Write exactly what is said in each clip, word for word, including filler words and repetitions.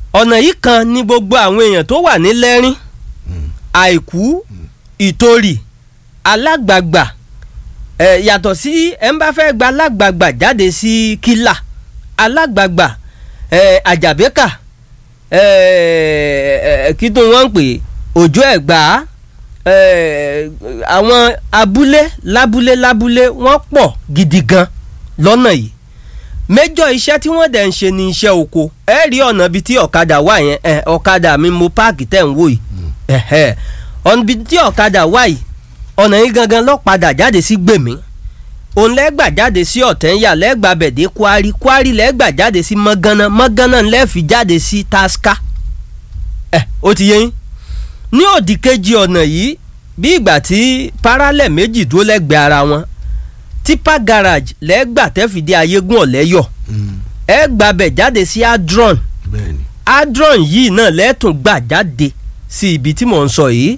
ọ̀nà yìí kan ní gbogbo àwọn èèyàn tó wà ní lẹ́rìn àìkú ìtòrì alágbàgbà ẹ̀ yàtọ̀ sí ẹ̀ ń bá fẹ́ gba alágbàgbà jáde sí kílà alágbàgbà ẹ̀ àjàbẹ́kà ẹ̀ kí tó wọ́n ń pè òjò ẹ̀gbá àwọn abúlé lábúlé lábúlé wọ́n pọ̀ gidi gan lọ́nà yìí méjọ iṣẹ́ tí wọ́n dẹ̀ ń ṣe ní iṣẹ́ oko ẹ rí ọ̀nà bíi tí ọ̀kadà wà yẹn ẹ ọ̀kadà mi mo páàkì tẹ̀ ń wò yìí ẹ̀hẹ́ ọ̀nà bíi tí ọ̀kadà wà yìí ọ̀nà yìí gangan ló padà jáde sí gbèmí òun lẹ́gbà jáde sí ọ̀tẹ́ńyà lẹ́gbà bẹ̀dẹ̀ kwari kwari lẹ́gbà jáde sí mọ́gánná mọ́gánná lẹ́ẹ̀fì jáde sí tasca ẹ ó ti yé yín ní òdì kejì ọ̀nà yìí bí ìgbà tí parallel méjì dúró lẹ́gbẹ̀ẹ́ ara wọn tipa garage lẹ́gbà tẹ́fìdí ayégún ọ̀lẹ́yọ̀ ẹ gbàbẹ̀ jáde sí adron adron yìí náà lẹ́tùn gbà jáde sí ibi tí mò ń sọ yìí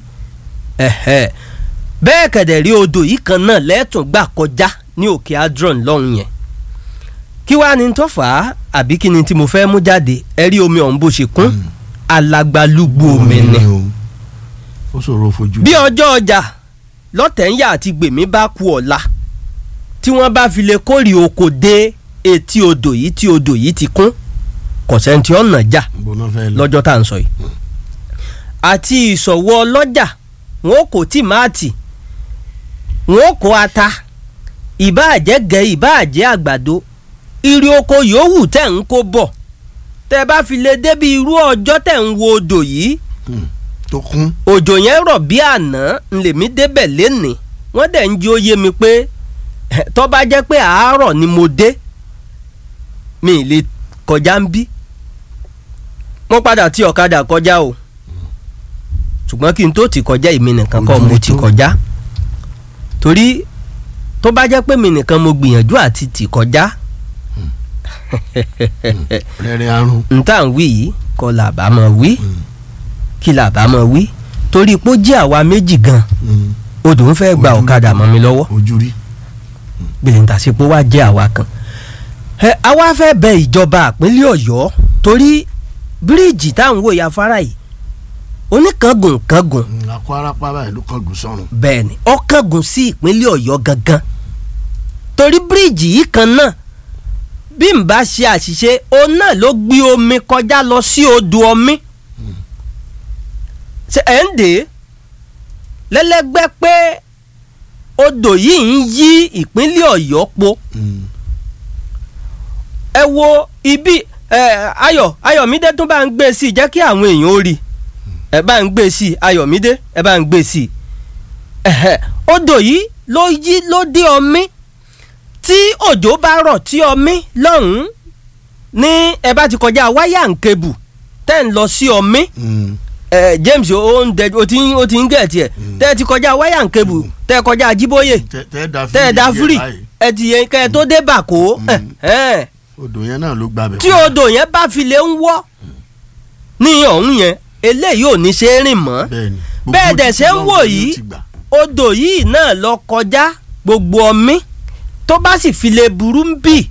bẹ́ẹ̀ kẹ̀dẹ̀ rí odò yìí kan náà lẹ́tùn gbà kọjá ní òkè adron lọ́hùn yẹn kí wàá ní tó fà á àbí kí ni tí mo fẹ́ mú jáde ẹ rí omi ọ̀hún bó ṣe kún alagbalúgbú omi ni bí ọjọ́ ọjà lọ́tẹ̀ẹ́yà àti gbèmí bá ku ọ̀la tí wọ́n bá fi lè kórè oko dé etí odò yìí tí odò yìí ti kún kọ̀sẹ́ntì ọ̀nà jà lọ́jọ́ tá à ń sọ yìí àti ìṣọ̀wọ́ ọlọ́jà wọn kò tímáàtì wọn kò ata ìbáàjẹ́ gẹ̀ ìbáàjẹ́ àgbàdo irú oko yòówù tẹ̀ ń kó bọ̀ tẹ́ bá fi lè débi irú ọjọ́ tẹ̀ ń wo odò yìí tó kún òjò yẹn rọ̀ bí àná ńlẹ̀mí débẹ̀ lénìí wọ́n dẹ̀ ń jí ó yé mi pé tó bá jẹ́ pé àárọ̀ ni mo dé mi ì lè kọjá ń bí mo padà tí ọ̀kadà kọjá o ṣùgbọ́n kí n tó ti kọjá èmi nìkan kọ́ mo ti kọjá torí tó bá jẹ́ pé mi nìkan mo gbìyànjú àti ti kọjá rẹ̀rẹ̀ àrùn n tá à ń wí yìí kọ́ làbá mọ̀ wí kí làbá mọ̀ wí torí pé ó jẹ́ àwa méjì gan odò ń fẹ́ gba ọ̀kadà mọ́ mi lọ́wọ́ ojú rí gbìyànjú wá jẹ́ àwa kan ẹ àwa fẹ́ bẹ ìjọba ìpínlẹ̀ Ọ̀yọ́ torí bíríìjì táwọn wò ya afárá yìí oníkangùn kangùn àkó arápá báyìí ló kángun sọ́run bẹ́ẹ̀ ni ó kángun sí ìpínlẹ̀ Ọ̀yọ́ gangan torí bíríìjì yìí kan náà bí n bá ṣe àṣìṣe òun náà ló gbé omi kọjá lọ sí odò omi ṣe ẹ̀ ń dè lẹ́lẹ́gbẹ́ pé odò yìí ń yí ìpínlẹ̀ Ọ̀yọ́ po ẹ wo ibi ẹ Ayọ̀ Ayọ̀mídé tún bá ń gbé sí i jẹ́ kí àwọn èèyàn ó rí ẹ bá ń gbé sí i Ayọ̀mídé ẹ bá ń gbé sí i odò yìí ló yí ló dé omi tí òjò bá rọ̀ tí omi lọ́hùn-ún ní ẹ bá ti kọjá wáyà nkebù tẹ́ ń lọ sí omi ẹ James o ń dẹ o ti ń o ti ń gẹ̀ tiẹ̀ tẹ́ ẹ ti kọjá wáyà nkebù tẹ́ ẹ kọjá Ajíbóyè tẹ́ ẹ da fúrì ẹ ti yẹ kẹ́ ẹ tó dé Bàkó odò yẹn náà ló gbàbẹ̀ tí odò yẹn bá fi lè ń wọ́ ní ọ̀hún yẹn eléyìí ò ní ṣe é rìn mọ́ bẹ́ẹ̀ dẹ̀ ṣe ń wò yìí odò yìí náà lọ kọjá gbogbo omi tó bá sì fi lè burú ń bì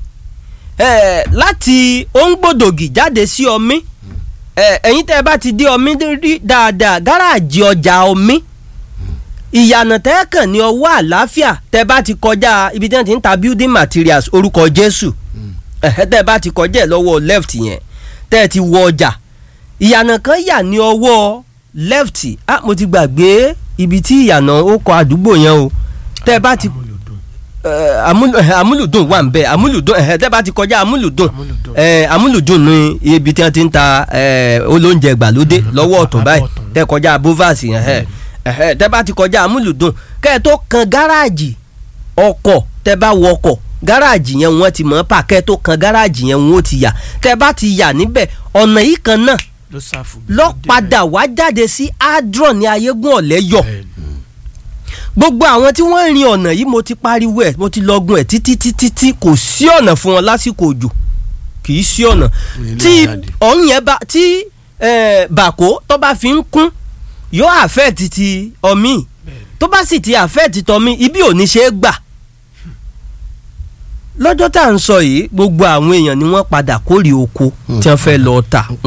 láti òǹgbòdògì jáde sí omi ẹ̀yin tẹ́ ẹ bá ti dé omi rí dáadáa gáràjì ọjà omi ìyànà tẹ́ẹ̀kàn ní ọwọ́ àlàáfíà tẹ́ bá ti kọjá ibi tí wọ́n ti ń ta building materials orúkọ Jésù tẹ́ bá ti kọjá ẹ̀ lọ́wọ́ left yẹn tẹ́ ẹ ti wọ ọjà ìyànà kan yà ní ọwọ́ left ah mo ti gbàgbé ibi tí ìyànà ó kọ àdúgbò yẹn o tẹ́ bá ti amúlùdùn wà ń bẹ amúlùdùn tẹ́ bá ti kọjá amúlùdùn amúlùdùn ní ibi tí wọ́n ti ń ta olóúnjẹ ìgbàlódé lọ́wọ́ ọ̀tún báyìí tẹ́ kọjá bovas yẹn tẹ́ bá ti kọjá amúlùdùn kẹ́ ẹ tó kan gáràjì ọkọ̀ tẹ́ bá wọ ọkọ̀ gáràjì yẹn wọ́n ti mọ̀ pàkẹ́ tó kan gáràjì yẹn wọ́n ti yà tẹ́ bá ti yà níbẹ̀ ọ̀nà yìí kan náà lọ padà wá jáde sí adron ní ayégún ọ̀lẹ́yọ̀ gbogbo àwọn tí wọ́n rin ọ̀nà yìí mo ti pariwo ẹ̀ mo ti lọ́gùn ẹ̀ títí títí tí kò sí ọ̀nà fún wọn lásìkò òjò kì í sí ọ̀nà tí ọ̀hún yẹn bá tí Bàkó tó bá fi ń kún yóò àfẹ́ ti ti omi tó bá sì ti àfẹ́ ti tọ́mí ibi ò ní ṣe é gbà lọ́jọ́ tá à ń sọ yìí gbogbo àwọn èèyàn ni wọ́n padà kórè oko tí wọ́n fẹ́ lọ tà